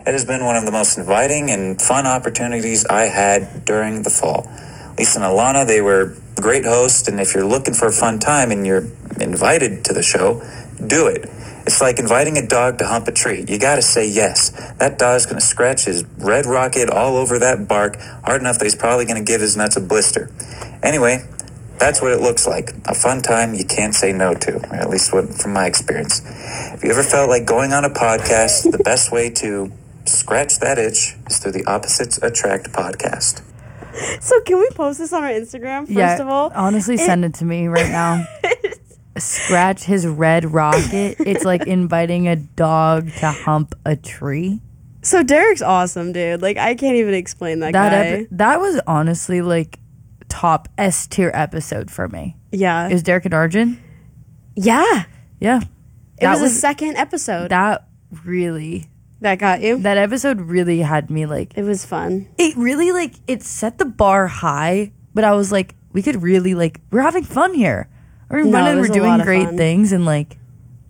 It has been one of the most inviting and fun opportunities I had during the fall. Lisa and Alana, they were great hosts, and if you're looking for a fun time and you're invited to the show, do it. It's like inviting a dog to hump a tree. You gotta say yes. That dog's gonna scratch his red rocket all over that bark hard enough that he's probably gonna give his nuts a blister. Anyway, that's what it looks like. A fun time you can't say no to, or at least from my experience. If you ever felt like going on a podcast, the best way to scratch that itch is through the Opposites Attract podcast. So can we post this on our Instagram, first of all? Honestly, send it to me right now. Scratch his red rocket. It's like inviting a dog to hump a tree. So Derek's awesome, dude. Like, I can't even explain that guy. That was honestly like top S tier episode for me. Yeah. Is Derek and Arjun? Yeah. Yeah. It was the second episode. That got you? That episode really had me like... It was fun. It really like, it set the bar high, but I was like, we could really like, we're having fun here. We're doing great things and like,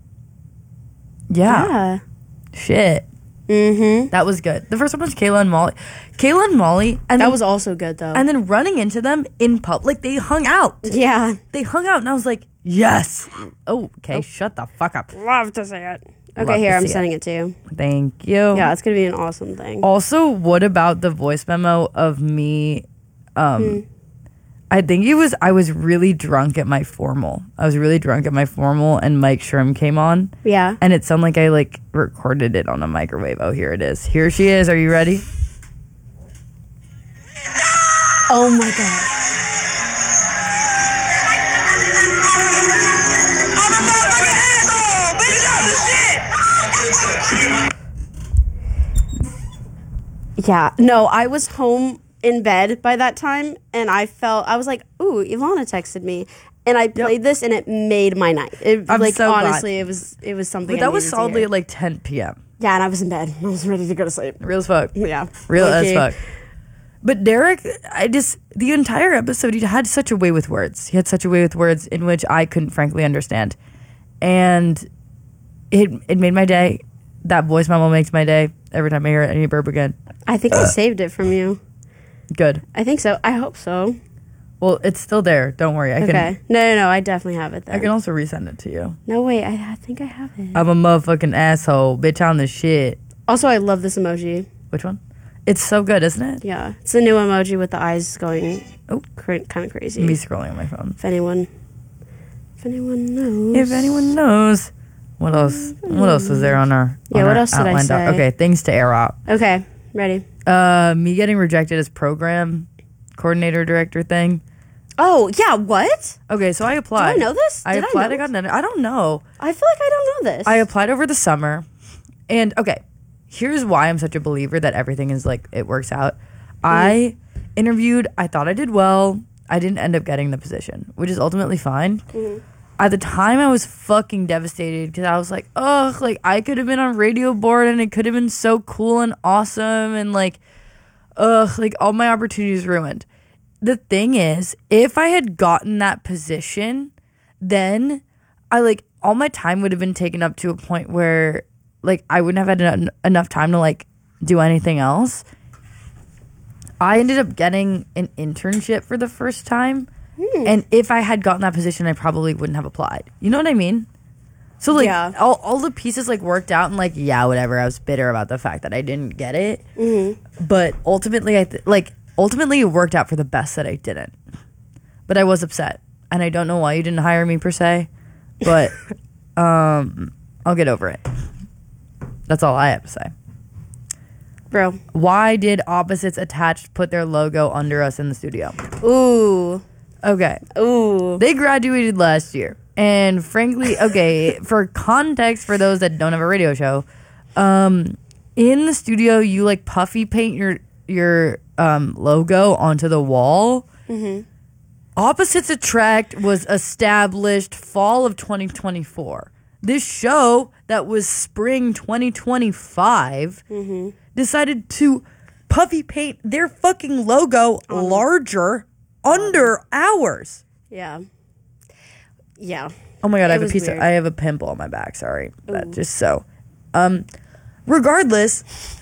yeah. Shit. Mm-hmm. That was good. The first one was Kayla and Molly. And that was also good though. And then running into them in public, they hung out. Yeah. They hung out and I was like, yes. Oh, okay. Shut the fuck up. Love to say it. Okay, here, I'm sending it to you. Thank you. Yeah, it's going to be an awesome thing. Also, what about the voice memo of me? I think I was really drunk at my formal. And Mike Sherm came on. Yeah. And it sounded like I like recorded it on a microwave. Oh, here it is. Here she is. Are you ready? Oh my God. Yeah. No, I was home in bed by that time, and I was like, ooh, Ilana texted me, and I played this, and it made my night. Honestly, it was something. But that was solidly at like 10 p.m. Yeah, and I was in bed. I was ready to go to sleep. Real as fuck. Yeah. Real as fuck. But Derek, the entire episode, he had such a way with words. He had such a way with words in which I couldn't frankly understand. And it made my day. That voice memo makes my day every time I hear it. I need to burp again. I think I saved it from you. Good. I think so. I hope so. Well, it's still there. Don't worry. Okay. No. I definitely have it then. I can also resend it to you. No, wait. I think I have it. I'm a motherfucking asshole. Bitch on the shit. Also, I love this emoji. Which one? It's so good, isn't it? Yeah. It's a new emoji with the eyes going kind of crazy. Me scrolling on my phone. If anyone knows. If anyone knows. What else? What else was there on our what else did I say? Okay, things to air out. Okay, ready. Me getting rejected as program coordinator director thing. Oh, yeah, what? Okay, so I applied. Do I know this? I applied, I got an I don't know. I feel like I don't know this. I applied over the summer. And okay, here's why I'm such a believer that everything is like, it works out. I interviewed, I thought I did well. I didn't end up getting the position, which is ultimately fine. At the time, I was fucking devastated because I was like, ugh, like I could have been on radio board and it could have been so cool and awesome and like, ugh, like all my opportunities ruined. The thing is, if I had gotten that position, then all my time would have been taken up to a point where like I wouldn't have had enough time to like do anything else. I ended up getting an internship for the first time. And if I had gotten that position, I probably wouldn't have applied. You know what I mean? So, like, all the pieces, like, worked out and, like, yeah, whatever. I was bitter about the fact that I didn't get it. But ultimately, ultimately, it worked out for the best that I didn't. But I was upset. And I don't know why you didn't hire me, per se. But I'll get over it. That's all I have to say. Bro. Why did Opposites Attached put their logo under us in the studio? Ooh. Okay. Ooh. They graduated last year. And frankly, okay, for context, for those that don't have a radio show, in the studio, you like puffy paint your logo onto the wall. Opposites Attract was established fall of 2024. This show that was spring 2025 decided to puffy paint their fucking logo larger under ours. Yeah. Yeah. Oh my god, I have a pimple on my back, sorry. That just so. Regardless,